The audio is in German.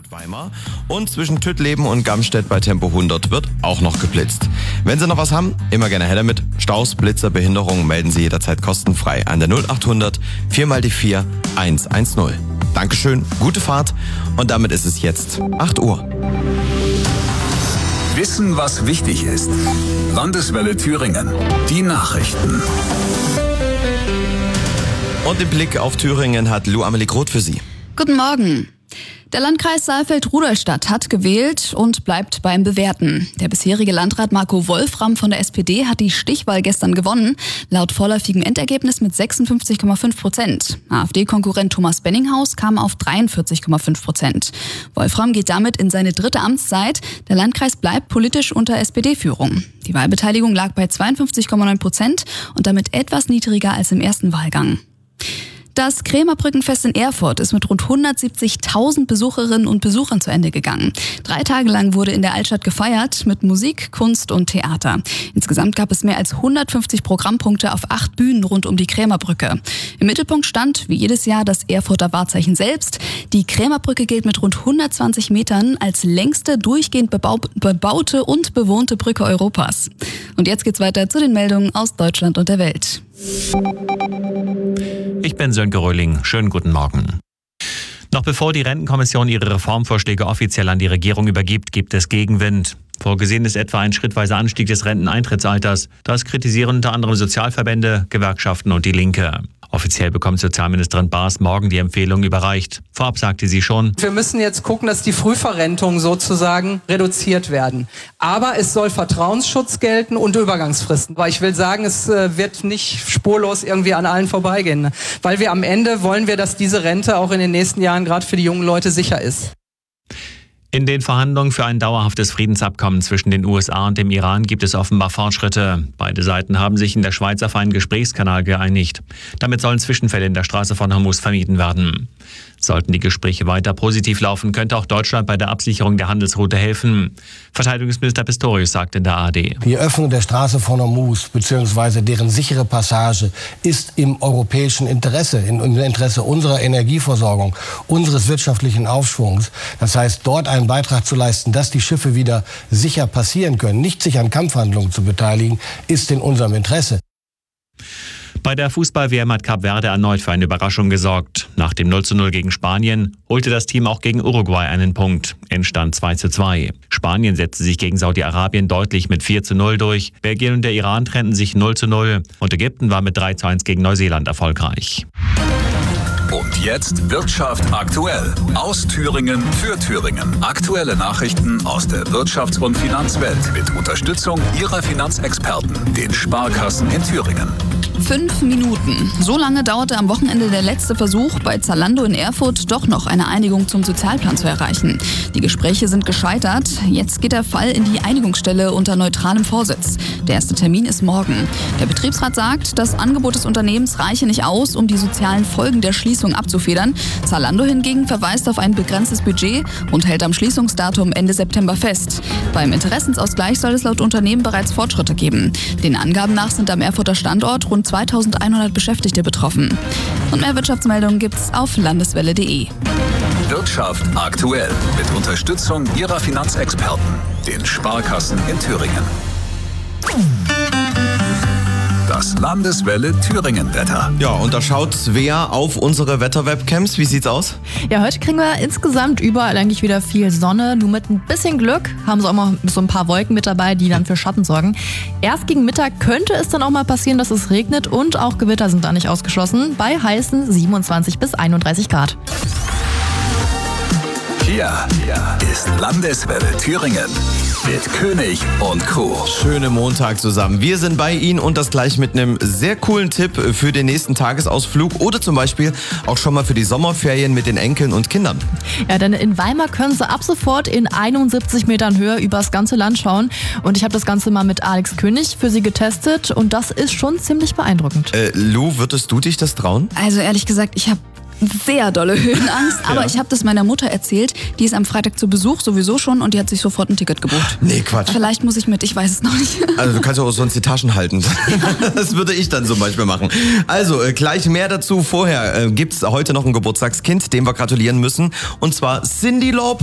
Weimar und zwischen Tüttleben und Gamstedt bei Tempo 100 wird auch noch geblitzt. Wenn Sie noch was haben, immer gerne her damit. Staus, Blitzer, Behinderungen melden Sie jederzeit kostenfrei an der 0800 4x4 110. Dankeschön, gute Fahrt und damit ist es jetzt 8 Uhr. Wissen, was wichtig ist. Landeswelle Thüringen. Die Nachrichten. Und den Blick auf Thüringen hat Lou Amelie Groth für Sie. Guten Morgen. Der Landkreis Saalfeld-Rudolstadt hat gewählt und bleibt beim Bewerten. Der bisherige Landrat Marco Wolfram von der SPD hat die Stichwahl gestern gewonnen, laut vorläufigem Endergebnis mit 56,5%. AfD-Konkurrent Thomas Benninghaus kam auf 43,5%. Wolfram geht damit in seine 3. Amtszeit. Der Landkreis bleibt politisch unter SPD-Führung. Die Wahlbeteiligung lag bei 52,9% und damit etwas niedriger als im ersten Wahlgang. Das Krämerbrückenfest in Erfurt ist mit rund 170.000 Besucherinnen und Besuchern zu Ende gegangen. 3 Tage lang wurde in der Altstadt gefeiert mit Musik, Kunst und Theater. Insgesamt gab es mehr als 150 Programmpunkte auf 8 Bühnen rund um die Krämerbrücke. Im Mittelpunkt stand, wie jedes Jahr, das Erfurter Wahrzeichen selbst. Die Krämerbrücke gilt mit rund 120 Metern als längste durchgehend bebaute und bewohnte Brücke Europas. Und jetzt geht's weiter zu den Meldungen aus Deutschland und der Welt. Ich bin Sönke Röhling. Schönen guten Morgen. Noch bevor die Rentenkommission ihre Reformvorschläge offiziell an die Regierung übergibt, gibt es Gegenwind. Vorgesehen ist etwa ein schrittweiser Anstieg des Renteneintrittsalters. Das kritisieren unter anderem Sozialverbände, Gewerkschaften und die Linke. Offiziell bekommt Sozialministerin Baas morgen die Empfehlung überreicht. Vorab sagte sie schon: Wir müssen jetzt gucken, dass die Frühverrentungen sozusagen reduziert werden. Aber es soll Vertrauensschutz gelten und Übergangsfristen. Weil ich will sagen, es wird nicht spurlos irgendwie an allen vorbeigehen. Weil wir am Ende wollen wir, dass diese Rente auch in den nächsten Jahren gerade für die jungen Leute sicher ist. In den Verhandlungen für ein dauerhaftes Friedensabkommen zwischen den USA und dem Iran gibt es offenbar Fortschritte. Beide Seiten haben sich in der Schweiz auf einen Gesprächskanal geeinigt. Damit sollen Zwischenfälle in der Straße von Hormuz vermieden werden. Sollten die Gespräche weiter positiv laufen, könnte auch Deutschland bei der Absicherung der Handelsroute helfen. Verteidigungsminister Pistorius sagte in der ARD: Die Öffnung der Straße von Hormuz bzw. deren sichere Passage ist im europäischen Interesse, im Interesse unserer Energieversorgung, unseres wirtschaftlichen Aufschwungs. Das heißt, dort einen Beitrag zu leisten, dass die Schiffe wieder sicher passieren können, nicht sich an Kampfhandlungen zu beteiligen, ist in unserem Interesse. Bei der Fußball-WM hat Kap Verde erneut für eine Überraschung gesorgt. Nach dem 0:0 gegen Spanien holte das Team auch gegen Uruguay einen Punkt. Endstand 2:2. Spanien setzte sich gegen Saudi-Arabien deutlich mit 4:0 durch. Belgien und der Iran trennten sich 0:0 und Ägypten war mit 3:1 gegen Neuseeland erfolgreich. Und jetzt Wirtschaft aktuell. Aus Thüringen für Thüringen. Aktuelle Nachrichten aus der Wirtschafts- und Finanzwelt mit Unterstützung Ihrer Finanzexperten, den Sparkassen in Thüringen. 5 Minuten. So lange dauerte am Wochenende der letzte Versuch, bei Zalando in Erfurt doch noch eine Einigung zum Sozialplan zu erreichen. Die Gespräche sind gescheitert. Jetzt geht der Fall in die Einigungsstelle unter neutralem Vorsitz. Der erste Termin ist morgen. Der Betriebsrat sagt, das Angebot des Unternehmens reiche nicht aus, um die sozialen Folgen der Schließung abzufedern. Zalando hingegen verweist auf ein begrenztes Budget und hält am Schließungsdatum Ende September fest. Beim Interessensausgleich soll es laut Unternehmen bereits Fortschritte geben. Den Angaben nach sind am Erfurter Standort rund 2100 Beschäftigte betroffen. Und mehr Wirtschaftsmeldungen gibt's auf landeswelle.de. Wirtschaft aktuell mit Unterstützung Ihrer Finanzexperten, den Sparkassen in Thüringen. Das Landeswelle Thüringen-Wetter. Ja, und da schaut Svea auf unsere Wetterwebcams. Wie sieht's aus? Ja, heute kriegen wir insgesamt überall eigentlich wieder viel Sonne. Nur mit ein bisschen Glück haben sie auch mal so ein paar Wolken mit dabei, die dann für Schatten sorgen. Erst gegen Mittag könnte es dann auch mal passieren, dass es regnet und auch Gewitter sind da nicht ausgeschlossen. Bei heißen 27 bis 31 Grad. Hier ist Landeswelle Thüringen mit König und Co. Schönen Montag zusammen. Wir sind bei Ihnen und das gleich mit einem sehr coolen Tipp für den nächsten Tagesausflug oder zum Beispiel auch schon mal für die Sommerferien mit den Enkeln und Kindern. Ja, denn in Weimar können Sie ab sofort in 71 Metern Höhe übers ganze Land schauen. Und ich habe das Ganze mal mit Alex König für Sie getestet und das ist schon ziemlich beeindruckend. Lou, würdest du dich das trauen? Also ehrlich gesagt, ich habe sehr dolle Höhenangst, aber ich habe das meiner Mutter erzählt. Die ist am Freitag zu Besuch sowieso schon und die hat sich sofort ein Ticket gebucht. Nee, Quatsch. Vielleicht muss ich mit, ich weiß es noch nicht. Also du kannst ja auch sonst die Taschen halten. Das würde ich dann zum Beispiel machen. Also gleich mehr dazu. Vorher gibt's heute noch ein Geburtstagskind, dem wir gratulieren müssen. Und zwar Cindy Lauper.